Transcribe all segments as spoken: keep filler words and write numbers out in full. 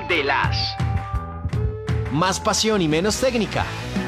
de las. Más pasión y menos técnica.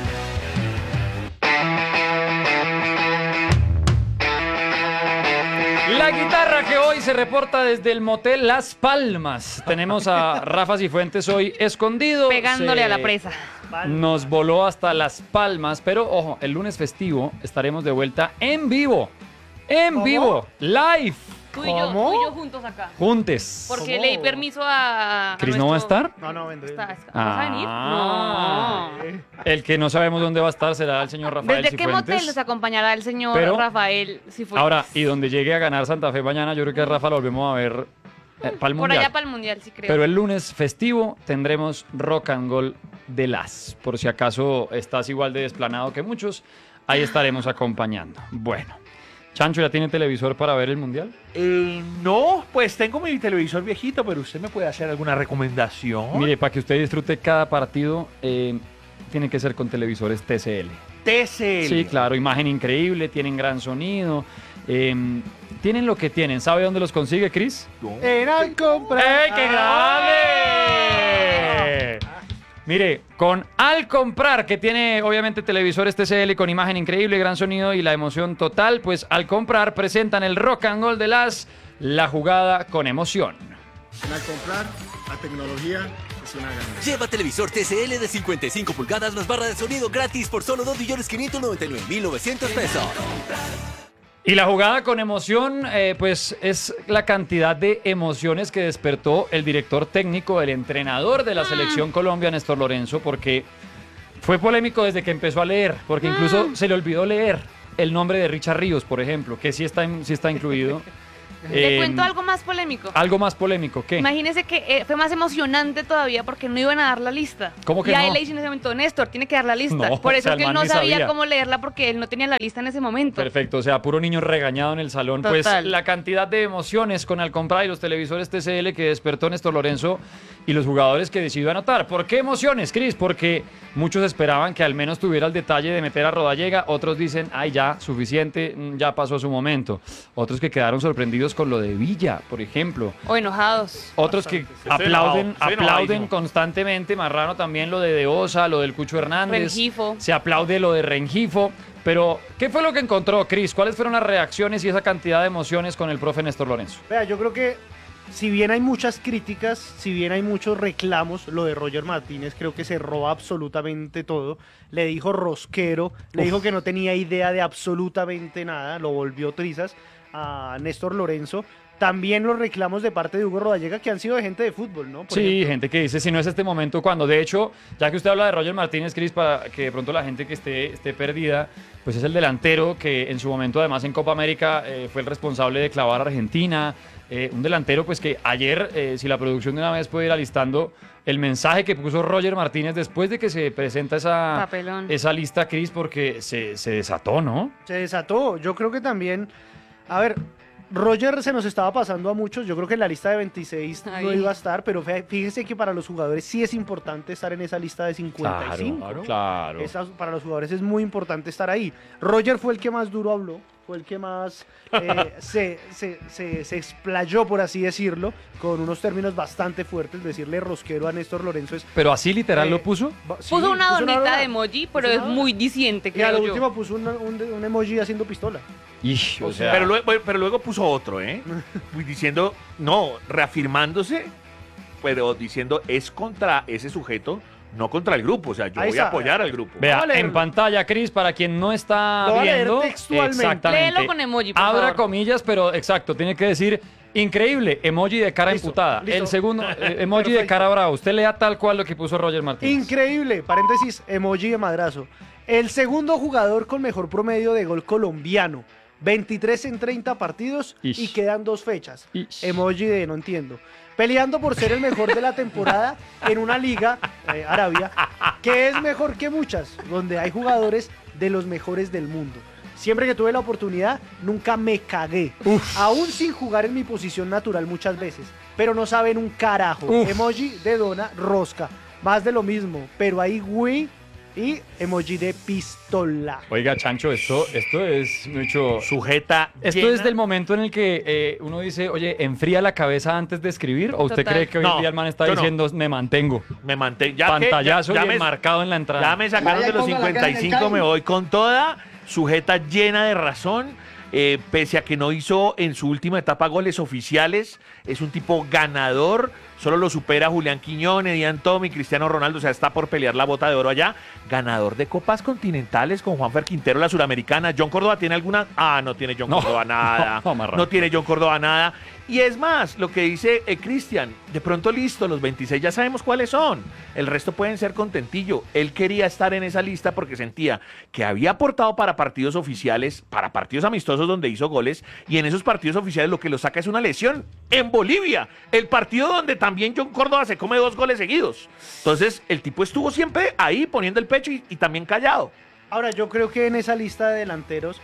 La guitarra que hoy se reporta desde el motel Las Palmas. Tenemos a Rafa Cifuentes hoy escondido. Pegándole Se a la presa. Nos voló hasta Las Palmas, pero ojo, el lunes festivo estaremos de vuelta en vivo. En ¿Cómo? vivo, live. Tú y yo, ¿Cómo? tú y yo juntos acá. Juntes. Porque ¿Cómo? le di permiso a... a ¿Cris no va a nuestro- estar? No, no, vendré. Está- ¿Vas a venir? Ah. No. El que no sabemos dónde va a estar será el señor Rafael ¿Desde qué Cifuentes. motel nos acompañará el señor Pero- Rafael Cifuentes? Ahora, y donde llegue a ganar Santa Fe mañana, yo creo que a Rafa lo volvemos a ver eh, para el Por Mundial. allá para el Mundial, sí creo. Pero el lunes festivo tendremos Rock and Roll de las. Por si acaso estás igual de desplanado que muchos, ahí estaremos acompañando. Bueno, Chancho, ¿ya tiene televisor para ver el Mundial? Eh, no, pues tengo mi televisor viejito, pero usted me puede hacer alguna recomendación. Mire, para que usted disfrute cada partido, eh, tiene que ser con televisores T C L. T C L. Sí, claro, imagen increíble, tienen gran sonido, eh, tienen lo que tienen. ¿Sabe dónde los consigue, Cris? En al comprar. ¡Ey, qué grande! Mire, con Al Comprar, que tiene obviamente televisores T C L con imagen increíble, gran sonido y la emoción total, pues Al Comprar presentan el Rock and Roll de las, la jugada con emoción. En Al Comprar, la tecnología es una ganancia. Lleva televisor T C L de cincuenta y cinco pulgadas más barra de sonido gratis por solo dos millones quinientos noventa y nueve mil novecientos pesos. Y la jugada con emoción, eh, pues es la cantidad de emociones que despertó el director técnico, el entrenador de la selección Colombia, Néstor Lorenzo, porque fue polémico desde que empezó a leer, porque incluso se le olvidó leer el nombre de Richard Ríos, por ejemplo, que sí está, sí está incluido. ¿Te Eh, cuento algo más polémico? Algo más polémico, ¿qué? Imagínese que eh, fue más emocionante todavía porque no iban a dar la lista. ¿Cómo que y a no? él le dicen en ese momento, Néstor, tiene que dar la lista. No, Por o eso sea, es que el él man no ni sabía sabía. cómo leerla porque él no tenía la lista en ese momento. Perfecto, o sea, puro niño regañado en el salón. Pues Total. la cantidad de emociones con Al Comprar y los televisores T C L que despertó Néstor Lorenzo y los jugadores que decidió anotar. ¿Por qué emociones, Cris? Porque muchos esperaban que al menos tuviera el detalle de meter a Rodallega. Otros dicen, ay, ya, suficiente, mm, ya pasó su momento. Otros que quedaron sorprendidos con lo de Villa, por ejemplo. O enojados. Otros que Estoy aplauden, enojado, estoy aplauden enojadísimo. constantemente. Marrano también lo de De Osa, lo del Cucho Hernández. Rengifo. Se aplaude lo de Rengifo. Pero, ¿qué fue lo que encontró, Cris? ¿Cuáles fueron las reacciones y esa cantidad de emociones con el profe Néstor Lorenzo? Vea, yo creo que si bien hay muchas críticas, si bien hay muchos reclamos, lo de Roger Martínez creo que se roba absolutamente todo. Le dijo rosquero, le dijo que no tenía idea de absolutamente nada, lo volvió trizas a Néstor Lorenzo. También los reclamos de parte de Hugo Rodallega, que han sido de gente de fútbol, ¿no? Por Sí, ejemplo. gente que dice, si no es este momento, cuando de hecho, ya que usted habla de Roger Martínez, Cris, para que de pronto la gente que esté, esté perdida, pues es el delantero que en su momento, además en Copa América, eh, fue el responsable de clavar a Argentina. Eh, un delantero, pues que ayer, eh, si la producción de una vez puede ir alistando el mensaje que puso Roger Martínez después de que se presenta esa, Papelón. esa lista, Cris, porque se, se desató, ¿no? Se desató. Yo creo que también, a ver, Roger se nos estaba pasando a muchos. Yo creo que en la lista de veintiséis no Ay. iba a estar, pero fí- fíjense que para los jugadores sí es importante estar en esa lista de cincuenta y cinco. Claro, claro. Esa- para los jugadores es muy importante estar ahí. Roger fue el que más duro habló, fue el que más eh, se, se, se, se explayó, por así decirlo, con unos términos bastante fuertes. Decirle rosquero a Néstor Lorenzo es... Pero así literal Eh, lo puso. ba- sí, Puso una donita dona. de emoji, pero Puso es una muy dona. diciente, Y a creo lo yo. último puso un, un, un emoji haciendo pistola. Ish, o o sea, Pero luego, pero luego puso otro, ¿eh? Pues diciendo, no, reafirmándose, pero diciendo es contra ese sujeto, no contra el grupo. O sea, yo Ahí voy a está. apoyar al grupo. vea, Vamos a leerlo. en pantalla, Cris, para quien no está Lo voy a leer viendo. textualmente. Exactamente. Léelo con emoji, por Abra favor. comillas, pero exacto, tiene que decir increíble, emoji de cara Listo, emputada. listo. El segundo, eh, emoji de Perfecto. cara brava. Usted lea tal cual lo que puso Roger Martínez. Increíble, paréntesis, emoji de madrazo. El segundo jugador con mejor promedio de gol colombiano. veintitrés en treinta partidos Ish. y quedan dos fechas. Ish. Emoji de no entiendo. Peleando por ser el mejor de la temporada en una liga, eh, Arabia, que es mejor que muchas, donde hay jugadores de los mejores del mundo. Siempre que tuve la oportunidad, nunca me cagué. Aún sin jugar en mi posición natural muchas veces. Pero no saben un carajo. Uf. Emoji de dona rosca. Más de lo mismo. Pero ahí, güey, y emoji de pistola. Oiga, Chancho, esto, esto es mucho... Sujeta Esto llena. es del momento en el que eh, uno dice, oye, ¿enfría la cabeza antes de escribir? ¿O usted Total. cree que hoy en No, día el man está yo no. diciendo, me mantengo? Me mantengo. Ya Pantallazo que, ya, y ya me, enmarcado en la entrada. ya me sacaron Vaya, de los ponga la cara en el cincuenta y cinco, me caldo. voy con toda. Sujeta llena de razón. Eh, pese a que no hizo en su última etapa goles oficiales, es un tipo ganador. Solo lo supera Julián Quiñones, Dian Tommy, Cristiano Ronaldo, o sea, está por pelear la bota de oro allá. Ganador de copas continentales con Juanfer Quintero, la suramericana. ¿John Córdoba tiene alguna? Ah, no tiene John No, Córdoba nada. no, no, marrano. No tiene John Córdoba nada. Y es más, lo que dice eh, Cristian, de pronto listo, los veintiséis ya sabemos cuáles son. El resto pueden ser contentillo. Él quería estar en esa lista porque sentía que había aportado para partidos oficiales, para partidos amistosos donde hizo goles, y en esos partidos oficiales lo que lo saca es una lesión. En Bolivia, el partido donde también John Córdoba se come dos goles seguidos. Entonces, el tipo estuvo siempre ahí poniendo el pecho y, y también callado. Ahora, yo creo que en esa lista de delanteros,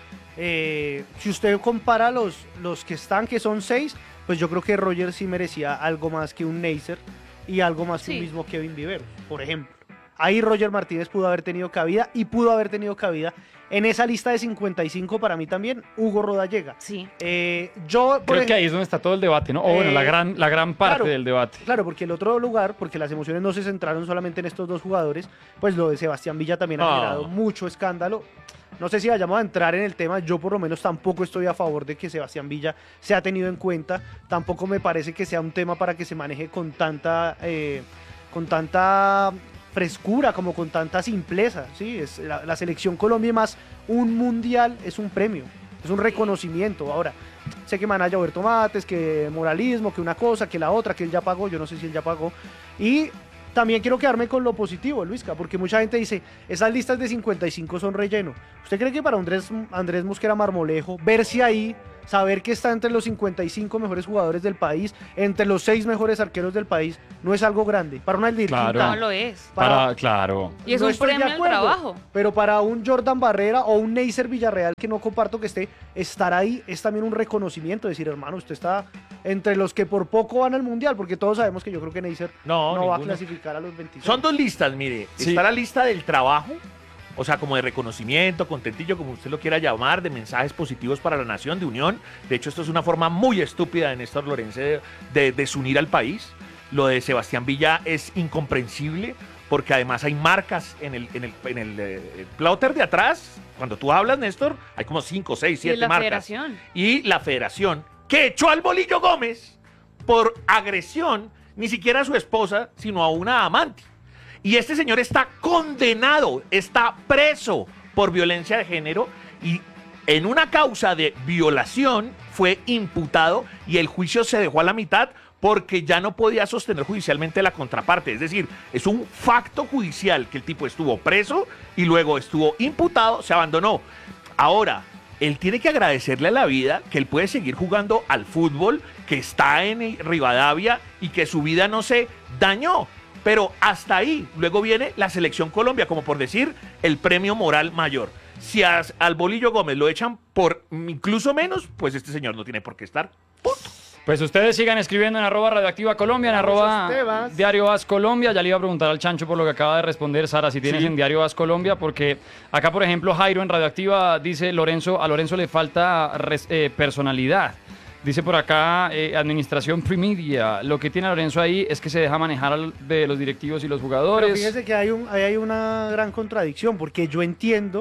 eh, si usted compara los, los que están, que son seis, pues yo creo que Roger sí merecía algo más que un Neisser y algo más que Sí. un mismo Kevin Viveros, por ejemplo. Ahí Roger Martínez pudo haber tenido cabida y pudo haber tenido cabida. En esa lista de cincuenta y cinco, para mí también, Hugo Rodallega. Sí. Eh, yo, por Creo ej- que ahí es donde está todo el debate, ¿no? O bueno, Eh, la gran, la gran parte claro. del debate. Claro, porque el otro lugar, porque las emociones no se centraron solamente en estos dos jugadores, pues lo de Sebastián Villa también ha Ah. generado mucho escándalo. No sé si vayamos a entrar en el tema, yo por lo menos tampoco estoy a favor de que Sebastián Villa sea tenido en cuenta, tampoco me parece que sea un tema para que se maneje con tanta, eh, con tanta frescura, como con tanta simpleza, ¿sí? Es la, la selección Colombia y más un mundial es un premio, es un reconocimiento. Ahora, sé que me van a llover tomates, que moralismo, que una cosa, que la otra, que él ya pagó, yo no sé si él ya pagó. Y también quiero quedarme con lo positivo, Luisca, porque mucha gente dice, esas listas de cincuenta y cinco son relleno. ¿Usted cree que para Andrés, Andrés Mosquera Marmolejo, verse ahí, saber que está entre los cincuenta y cinco mejores jugadores del país, entre los seis mejores arqueros del país, no es algo grande? Para una Eldir Claro. Quintana, No lo es. para- Para, claro. Y es no un estoy de premio al acuerdo, trabajo. Pero para un Jordan Barrera o un Neisser Villarreal, que no comparto que esté, estar ahí es también un reconocimiento. Decir, hermano, usted está entre los que por poco van al Mundial, porque todos sabemos que yo creo que Neisser No, no, va a ninguno. clasificar a los veintiséis. Son dos listas, mire. Sí. Está la lista del trabajo, o sea, como de reconocimiento, contentillo, como usted lo quiera llamar, de mensajes positivos para la nación, de unión. De hecho, esto es una forma muy estúpida de Néstor Lorenzo de, de desunir al país. Lo de Sebastián Villa es incomprensible, porque además hay marcas en el, en el, en el, eh, plotter de atrás. Cuando tú hablas, Néstor, hay como cinco, seis, Y siete la marcas. federación. Y la federación, que echó al Bolillo Gómez por agresión, ni siquiera a su esposa, sino a una amante. Y este señor está condenado, está preso por violencia de género y en una causa de violación fue imputado y el juicio se dejó a la mitad porque ya no podía sostener judicialmente la contraparte. Es decir, es un facto judicial que el tipo estuvo preso y luego estuvo imputado, se abandonó. Ahora, él tiene que agradecerle a la vida que él puede seguir jugando al fútbol, que está en Rivadavia y que su vida no se dañó. Pero hasta ahí, luego viene la Selección Colombia, como por decir, el premio moral mayor. Si a- al Bolillo Gómez lo echan por incluso menos, pues este señor no tiene por qué estar. Punto. Pues ustedes sigan escribiendo en arroba Radioactiva Colombia, en Vamos, arroba Estebas. Diario As Colombia. Ya le iba a preguntar al Chancho por lo que acaba de responder Sara, si tienes Sí. en Diario As Colombia, porque acá, por ejemplo, Jairo en Radioactiva dice, Lorenzo, a Lorenzo le falta res- eh, personalidad. Dice por acá, eh, Administración Primidia. Lo que tiene Lorenzo ahí es que se deja manejar al- de los directivos y los Pero jugadores. fíjese que hay, un, ahí hay una gran contradicción, porque yo entiendo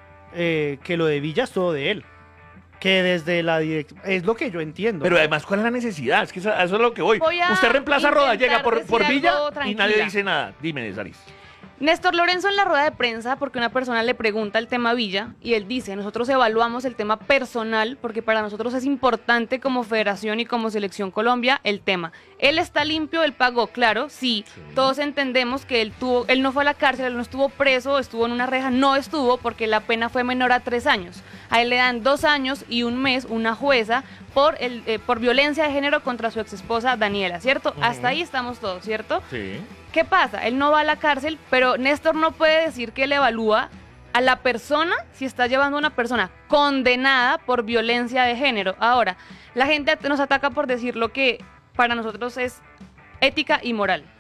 eh, que lo de Villa es todo de él. Que desde la dirección. Es lo que yo entiendo. Pero además, ¿cuál es la necesidad? Es que eso, a eso es lo que voy. Voy a Usted reemplaza a Rodallega intentar por, decir por Villa algo y tranquila. nadie dice nada. Dime, Saris. Néstor Lorenzo en la rueda de prensa, porque una persona le pregunta el tema Villa, y él dice, nosotros evaluamos el tema personal, porque para nosotros es importante como federación y como selección Colombia el tema. Él está limpio, él pagó, claro, sí, todos entendemos que él tuvo, él no fue a la cárcel, él no estuvo preso, estuvo en una reja, no estuvo porque la pena fue menor a tres años. A él le dan dos años y un mes una jueza por, el, eh, por violencia de género contra su exesposa Daniela, ¿cierto? Ujú. Hasta ahí estamos todos, ¿cierto? Sí. ¿Qué pasa? Él no va a la cárcel, pero Néstor no puede decir que él evalúa a la persona si está llevando a una persona condenada por violencia de género. Ahora, la gente nos ataca por decir lo que para nosotros es ética y moral.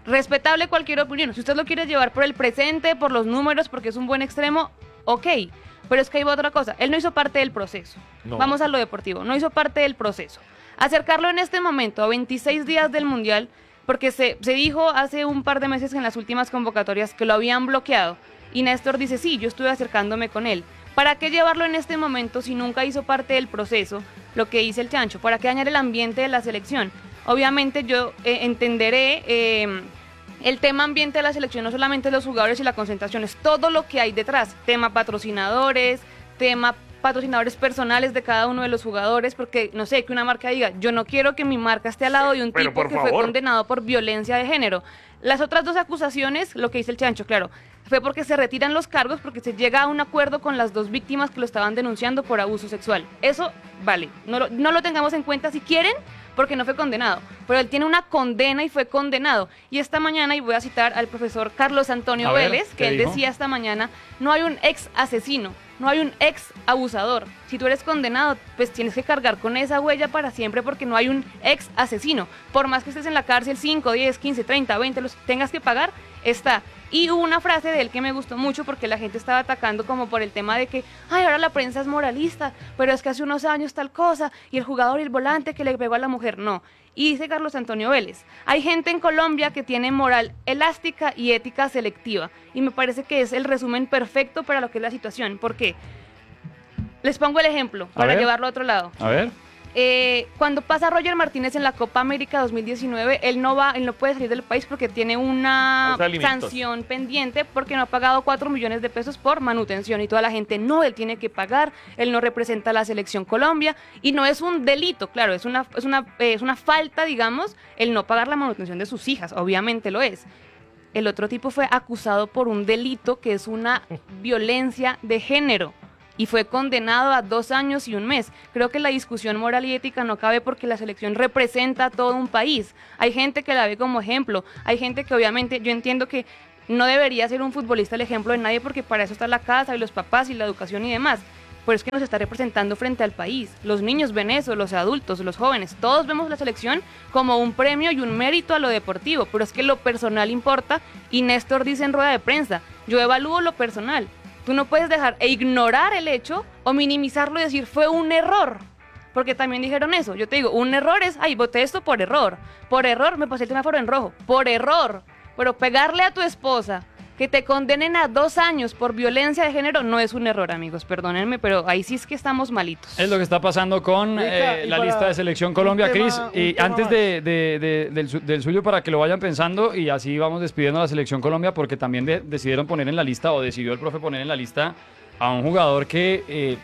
respetable cualquier opinión. Si usted lo quiere llevar por el presente, por los números, porque es un buen extremo, ok. Pero es que hay otra cosa. Él no hizo parte del proceso. No. Vamos a lo deportivo. No hizo parte del proceso. Acercarlo en este momento a veintiséis días del Mundial, porque se, se dijo hace un par de meses en las últimas convocatorias que lo habían bloqueado. Y Néstor dice, sí, yo estuve acercándome con él. ¿Para qué llevarlo en este momento si nunca hizo parte del proceso? Lo que dice el Chancho, ¿para qué dañar el ambiente de la selección? Obviamente yo eh, entenderé eh, el tema ambiente de la selección, no solamente los jugadores y la concentración, es todo lo que hay detrás. Tema patrocinadores, tema patrocinadores personales de cada uno de los jugadores, porque no sé, que una marca diga, yo no quiero que mi marca esté al lado de un Pero, tipo por que fue favor. condenado por violencia de género. Las otras dos acusaciones, lo que dice el Chancho, claro, fue porque se retiran los cargos, porque se llega a un acuerdo con las dos víctimas que lo estaban denunciando por abuso sexual. Eso, vale, no lo, no lo tengamos en cuenta si quieren, porque no fue condenado, pero él tiene una condena y fue condenado. Y esta mañana, y voy a citar al profesor Carlos Antonio A ver, Vélez, ¿qué que él dijo? decía esta mañana, no hay un ex asesino, no hay un ex abusador. Si tú eres condenado, pues tienes que cargar con esa huella para siempre, porque no hay un ex asesino. Por más que estés en la cárcel cinco, diez, quince, treinta, veinte, los tengas que pagar, está. Y hubo una frase de él que me gustó mucho porque la gente estaba atacando como por el tema de que, ay, ahora la prensa es moralista, pero es que hace unos años tal cosa, y el jugador y el volante que le pegó a la mujer, no. Y dice Carlos Antonio Vélez, hay gente en Colombia que tiene moral elástica y ética selectiva, y me parece que es el resumen perfecto para lo que es la situación. ¿Por qué? Les pongo el ejemplo, A para ver. llevarlo a otro lado. A ver. Eh, cuando pasa Roger Martínez en la Copa América dos mil diecinueve, él no va, él no puede salir del país porque tiene una Causa de alimentos. sanción pendiente porque no ha pagado cuatro millones de pesos por manutención, y toda la gente, no, él tiene que pagar, él no representa a la selección Colombia, y no es un delito, claro, es una, es una, eh, es una falta, digamos, el no pagar la manutención de sus hijas, obviamente lo es. El otro tipo fue acusado por un delito que es una violencia de género, y fue condenado a dos años y un mes. Creo que la discusión moral y ética no cabe porque la selección representa a todo un país. Hay gente que la ve como ejemplo, hay gente que obviamente, yo entiendo que no debería ser un futbolista el ejemplo de nadie porque para eso está la casa y los papás y la educación y demás, pero es que nos está representando frente al país. Los niños ven eso, los adultos, los jóvenes, todos vemos la selección como un premio y un mérito a lo deportivo, pero es que lo personal importa, y Néstor dice en rueda de prensa, yo evalúo lo personal. Tú no puedes dejar e ignorar el hecho o minimizarlo y decir fue un error. Porque también dijeron eso. Yo te digo, un error es, ay, voté esto por error. Por error me pasé el semáforo en rojo. Por error. Pero pegarle a tu esposa, que te condenen a dos años por violencia de género, no es un error, amigos. Perdónenme, pero ahí sí es que estamos malitos. Es lo que está pasando con Rica, eh, y la para lista de Selección un Colombia, tema- Cris. un Y tema antes más. de, de- de- del, su- del suyo, para que lo vayan pensando, y así vamos despidiendo a la Selección Colombia, porque también de- decidieron poner en la lista, o decidió el profe poner en la lista, a un jugador que, eh,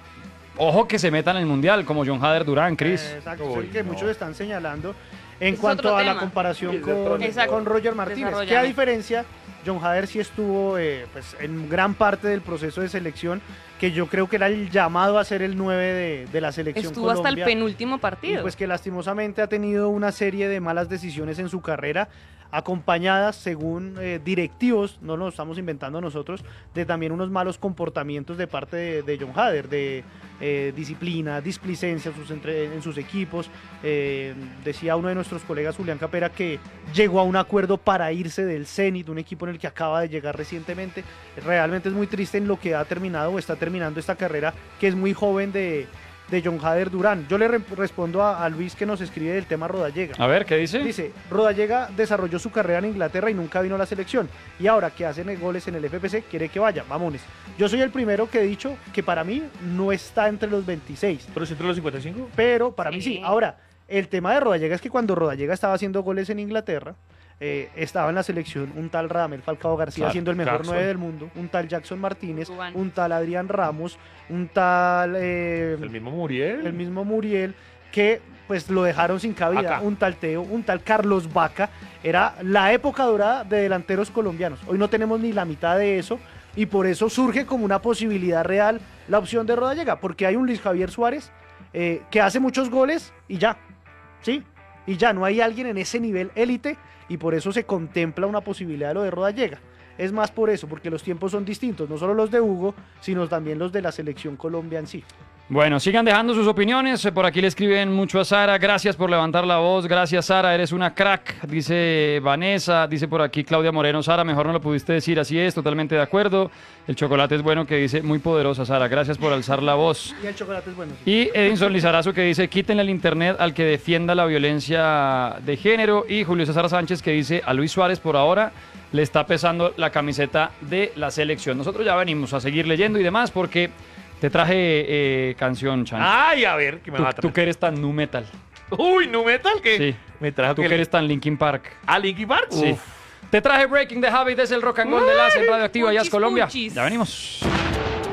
ojo que se meta en el Mundial, como John Hader Durán, Cris. Eh, Exacto, es Uy, el que no. muchos están señalando en Es cuanto otro a la tema. comparación Es otro con, tema. con Roger Martínez. Que a Desarrollame. diferencia, John Hader sí estuvo eh, pues, en gran parte del proceso de selección, que yo creo que era el llamado a ser el nueve de, de la selección Estuvo hasta el Colombia. penúltimo Y partido. pues que lastimosamente ha tenido una serie de malas decisiones en su carrera, acompañadas, según eh, directivos, no nos estamos inventando nosotros, de también unos malos comportamientos de parte de, de John Hader, de eh, disciplina, displicencia en sus, entre- en sus equipos. Eh, decía uno de nuestros colegas, Julián Capera, que llegó a un acuerdo para irse del Zenit, un equipo en el que acaba de llegar recientemente. Realmente es muy triste en lo que ha terminado o está terminando esta carrera, que es muy joven de, de John Hader Durán. Yo le re- respondo a, a Luis, que nos escribe del tema Rodallega. A ver, ¿qué dice? Dice, Rodallega desarrolló su carrera en Inglaterra y nunca vino a la selección. Y ahora que hace goles en el F P C, quiere que vaya. Vámonos. Yo soy el primero que he dicho que para mí no está entre los veintiséis. ¿Pero si entre los cincuenta y cinco? Pero para mí sí. Sí. Ahora, el tema de Rodallega es que cuando Rodallega estaba haciendo goles en Inglaterra, eh, estaba en la selección un tal Radamel Falcao García Claro, siendo el mejor Jackson. nueve del mundo, un tal Jackson Martínez, Dubán. un tal Adrián Ramos, un tal... eh, El mismo Muriel. el mismo Muriel, que pues lo dejaron sin cabida, Acá. un tal Teo, un tal Carlos Vaca. Era la época dorada de delanteros colombianos. Hoy no tenemos ni la mitad de eso, y por eso surge como una posibilidad real la opción de Rodallega, porque hay un Luis Javier Suárez eh, que hace muchos goles y ya, ¿sí? Y ya no hay alguien en ese nivel élite, y por eso se contempla una posibilidad de lo de Rodallega. Es más por eso, porque los tiempos son distintos, no solo los de Hugo, sino también los de la selección Colombia en sí. Bueno, sigan dejando sus opiniones. Por aquí le escriben mucho a Sara. Gracias por levantar la voz. Gracias, Sara. Eres una crack. Dice Vanessa. Dice por aquí Claudia Moreno. Sara, mejor no lo pudiste decir. Así es, totalmente de acuerdo. El chocolate es bueno, que dice muy poderosa, Sara. Gracias por alzar la voz. Y el chocolate es bueno. Sí. Y Edinson Lizarazo, que dice: quítenle el internet al que defienda la violencia de género. Y Julio César Sánchez, que dice: a Luis Suárez por ahora le está pesando la camiseta de la selección. Nosotros ya venimos a seguir leyendo y demás porque te traje eh, canción, Chan. Ay, a ver, ¿qué me tú, va a tú traer? que eres tan nu metal. Uy, ¿nu metal? ¿Qué? Sí. Me trajo Tú que que eres tan Linkin Park. ¿A Linkin Park? Sí. Uf. Te traje Breaking the Habit, es el rock and roll de la en Radioactiva, Jazz Puchis, Colombia. puchis. Ya venimos.